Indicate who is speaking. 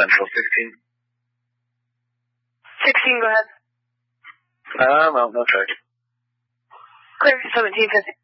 Speaker 1: Central, 16.
Speaker 2: 16, go ahead.
Speaker 1: No check.
Speaker 2: Clear, 1750.